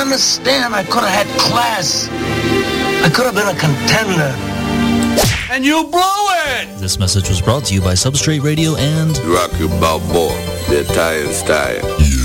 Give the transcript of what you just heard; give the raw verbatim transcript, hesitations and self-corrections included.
understand? I could have had class. I could have been a contender. And you blew it! This message was brought to you by Substrate Radio and Rocky Balboa, the Italian style.